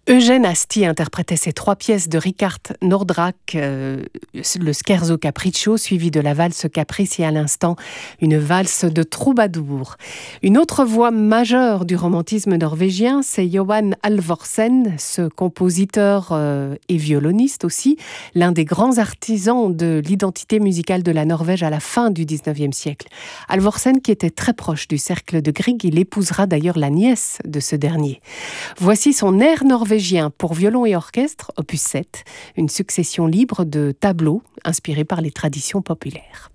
Eugène Asti interprétait ces 3 pièces de Richard Nordraak, le Scherzo Capriccio, suivi de la valse Caprice et à l'instant une valse de troubadour. Une autre voix majeure du romantisme norvégien, c'est Johan Halvorsen, ce compositeur et violoniste aussi, l'un des grands artisans de l'identité musicale de la Norvège à la fin du 19e siècle. Halvorsen, qui était très proche du cercle de Grieg, il épousera d'ailleurs la nièce de ce dernier. Voici son air norvégien pour violon et orchestre, opus 7, une succession libre de tableaux inspirés par les traditions populaires.